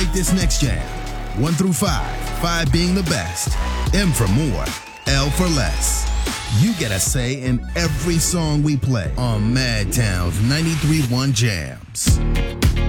Rate this next jam. 1 through 5, 5 being the best, M for more, L for less. You get a say in every song we play on Madtown's 93.1 Jams.